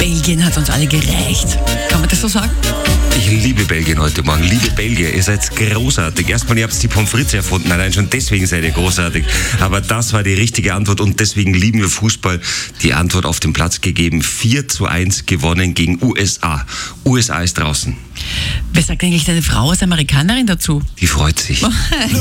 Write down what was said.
Belgien hat uns alle gereicht. Kann man das so sagen? Ich liebe Belgien heute Morgen. Liebe Belgier, ihr seid großartig. Erstmal, ihr habt die Pommes frites erfunden. Allein schon deswegen seid ihr großartig. Aber das war die richtige Antwort und deswegen lieben wir Fußball. Die Antwort auf den Platz gegeben. 4:1 gewonnen gegen USA. USA ist draußen. Was sagt eigentlich deine Frau als Amerikanerin dazu? Die freut sich.